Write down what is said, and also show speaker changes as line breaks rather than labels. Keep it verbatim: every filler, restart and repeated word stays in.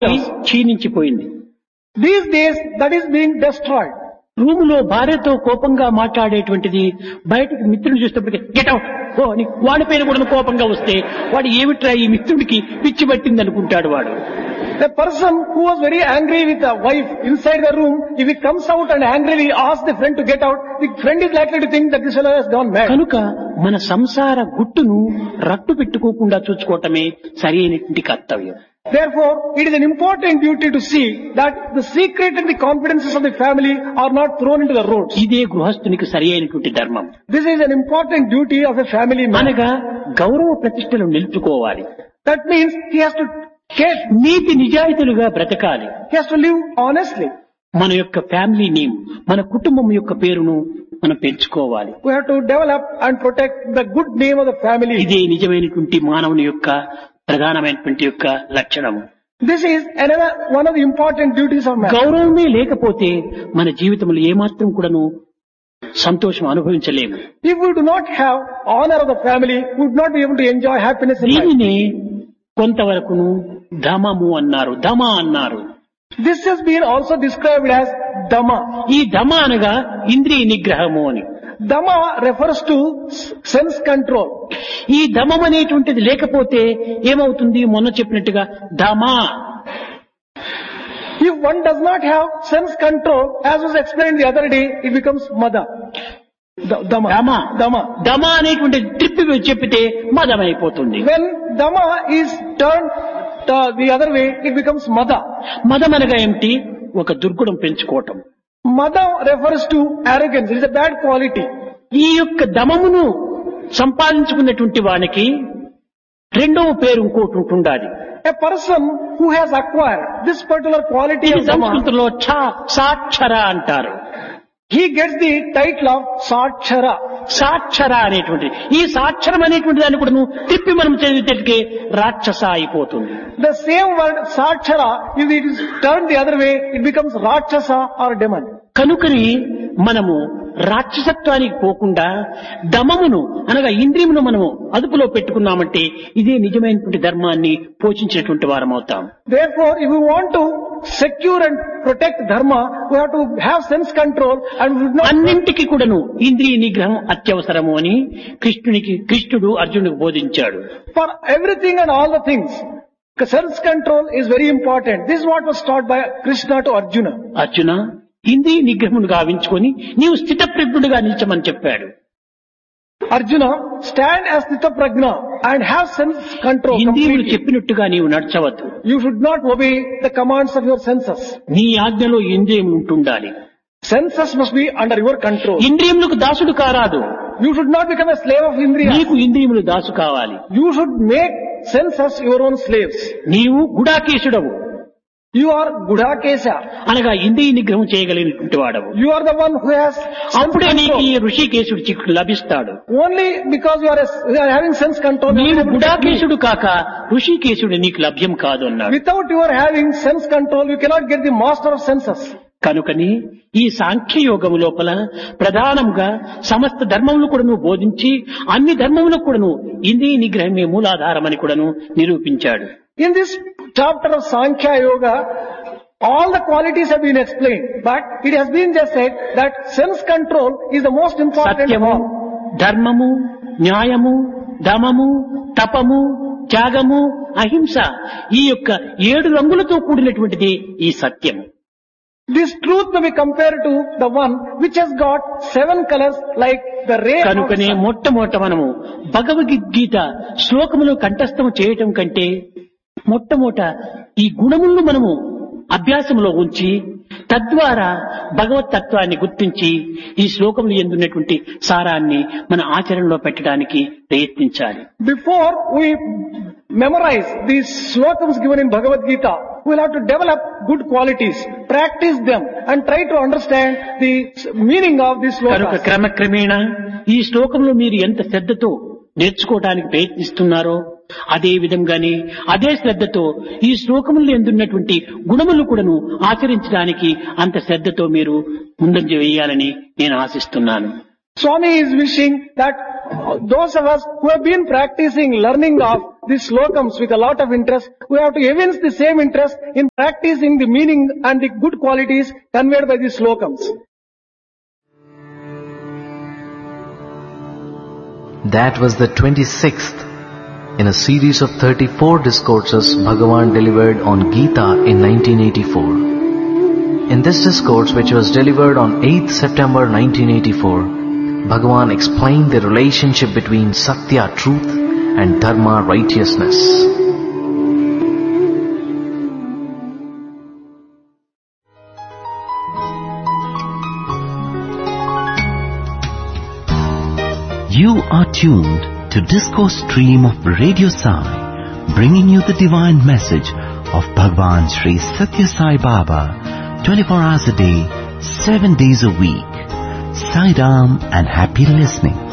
క్షీణించిపోయింది.
These days, that is being destroyed.
రూములో భార్యతో కోపంగా మాట్లాడేటువంటిది బయటకు మిత్రులు చూసేటప్పటికి గెట్ అవుట్ ఓ అని వాడి పైన కూడా కోపంగా వస్తే వాడు ఏమిట్రా ఈ మిత్రుడికి పిచ్చి పట్టింది అనుకుంటాడు. వాడు
The person who was very angry with the wife inside the room, if he comes out and angrily asks the friend to get out, the friend is likely to think that this fellow has gone mad.
కనుక మన సంసార గుట్టును రట్టు పెట్టుకోకుండా చూసుకోవటమే సరి అయినటువంటి కర్తవ్యం.
Therefore, it is an important duty to see that the secret and the confidences of the family are not thrown into the roads.
ఇదే గృహస్థునికి సరి అయినటువంటి ధర్మం.
This is an important duty of a family man.
అనగా గౌరవ ప్రతిష్టలు నిలుపుకోవాలి.
That means he has to care,
నీతి నిజాయితీలుగా బ్రతకాలి.
he has to live honestly.
మన యొక్క ఫ్యామిలీ నేమ్, మన కుటుంబం యొక్క పేరును మనం పెంచుకోవాలి.
We have to develop and protect the good name of the family.
ఇదే నిజమైనటువంటి మానవుని యొక్క ప్రధానమైనటువంటి యొక్క లక్షణము.
This is another one of the important duties of man.
గౌరవమే లేకపోతే మన జీవితంలో ఏమాత్రం కూడాను సంతోషం అనుభవించలేము.
If we do not have honor of the family, we would not be able to enjoy happiness in life.
దీనిని కొంతవరకును ధమము అన్నారు, ధమ అన్నారు.
This has been also described as Dhamma.
ఈ ధమ అనగా ఇంద్రియ నిగ్రహము అని.
Dhamma refers to sense control.
ఈ ధమం అనేటువంటిది లేకపోతే ఏమవుతుంది? మొన్న చెప్పినట్టుగా ధమా.
If one does not have sense control, as was explained the other day, it becomes Mada. Dhamma.
ధమ
Dhamma.
ధమ అనేటువంటి ట్రిప్ చెప్పితే మదం అయిపోతుంది.
When Dhamma is turned uh, the other way, it becomes Mada.
మదం అనగా ఏమిటి? ఒక దుర్గుణం పెంచుకోవటం.
Mada refers to arrogance. It is a bad quality.
ఈ యొక్క దమమును సంపాదించుకున్నటువంటి వానికి రెండవ పేరు ఇంకోటి ఉంటుండాలి.
A person who has acquired this particular quality
ఇది
of Dhamma,
సంస్కృతంలో ఛ సాక్షర అంటారు.
he gets the title of Sakshara.
సాక్షర అనేటువంటిది, ఈ సాక్షరం అనేటువంటి దాన్ని కూడా నువ్వు తిప్పి మనం చదివితే రాక్షస అయిపోతుంది.
The same word Sakshara, if it is turned the other way, it becomes Rakshasa or demon.
కనుకని మనము రాక్షసత్వానికి పోకుండా దమమును అనగా ఇంద్రియమును మనము అదుపులో పెట్టుకున్నామంటే ఇదే నిజమైనటువంటి ధర్మాన్ని పోషించేటువంటి వారం అవుతాం.
Therefore, if we want to secure and protect dharma, we have to have sense control and we should not.
అన్నింటికి కూడాను ఇంద్రియ నిగ్రహం అత్యవసరము అని కృష్ణునికి కృష్ణుడు అర్జునుడికి బోధించాడు.
For everything and all the things, sense control is very important. This is what was taught by Krishna to Arjuna.
Arjuna, ఇంద్రియ నిగ్రహమును గావించుకొని నీవు స్థితప్రజ్ఞుడిగా నిలిచమని చెప్పాడు.
Arjuna, stand as Stita Prajna and have sense control
ఇంద్రియములు
completely.
చెప్పినట్టుగా నీవు నడచవద్దు.
You should not obey the commands of your senses.
నీ ఆజ్ఞలో ఇంద్రియం ఉంటుండాలి.
Senses must be under your control.
ఇంద్రియములకు దాసుడు కారాదు.
You should not become a slave of Indriya.
నీకు ఇంద్రియములు దాసు కావాలి.
You should make senses your own slaves.
నీవు గుడాకేశుడవు
You are Gudakesha.
అనగా ఇంద్రియ నిగ్రహం చేయగలిగినటువంటి వాడవు.
You are the one who has sense
అప్పుడే నీకు ఈ
control.
ఋషికేశుడు చిక్కు లభిస్తాడు.
Only because you are, a, you are having sense control. you are
నీవు
able to get me.
గుడాకేశుడు కాక ఋషికేశుడు నీకు లభ్యం కాదు అన్నాడు.
Without your having sense control, you cannot get the master of senses.
కనుకని ఈ సాంఖ్యయోగము లోపల ప్రధానంగా సమస్త ధర్మములు కూడాను బోధించి అన్ని ధర్మములకు కూడాను ఇంద్రియ నిగ్రహమే మూలాధారమని కూడాను నిరూపించాడు.
In this chapter of Sankhya Yoga, all the qualities have been explained, but it has been just said that sense control is the most important of
సత్యము,
all.
ధర్మము, న్యాయము, దమము, తపము, త్యాగము, అహింస ఈ యొక్క ఏడు రంగులతో కూడినటువంటిది ఈ సత్యము.
This truth may be compared to the one which has got seven colors like the ray of
కనుకనే
sun.
మొట్టమొదట మనము భగవద్గీత శ్లోకములు కంఠస్థము చేయటం కంటే మొట్టమొదట ఈ గుణములను మనము అభ్యాసంలో ఉంచి తద్వారా భగవత్ తత్వాన్ని గుర్తించి ఈ శ్లోకములు ఎందున్నటువంటి సారాన్ని మన ఆచరణలో పెట్టడానికి ప్రయత్నించాలి.
Before we memorize these slokams given in Bhagavad Gita, we will have to develop good qualities, practice them and try to understand the meaning of these
కనుక
slokas.
క్రమక్రమేణా ఈ శ్లోకంలో మీరు ఎంత శ్రద్ధతో నేర్చుకోవడానికి ప్రయత్నిస్తున్నారో అదే విధంగానే అదే శ్రద్ధతో ఈ శ్లోకముల్లో ఎందున్నటువంటి గుణములు కూడాను ఆచరించడానికి అంత శ్రద్ధతో మీరు ముందంజ వేయాలని నేను ఆశిస్తున్నాను.
Swami is wishing that those of us who have been practicing learning of these slokams with a lot of interest, we have to evince the same interest in practicing the meaning and the good qualities conveyed by these slokams.
That was the twenty-sixth in a series of thirty-four discourses Bhagavan delivered on Gita in nineteen eighty-four. In this discourse, which was delivered on eighth September nineteen eighty-four, Bhagavan explained the relationship between Satya, truth, and Dharma, righteousness.
You are tuned to Discourse Stream of Radio Sai, bringing you the divine message of Bhagwan Sri Satya Sai Baba, twenty-four hours a day, seven days a week. Sai Ram and happy listening.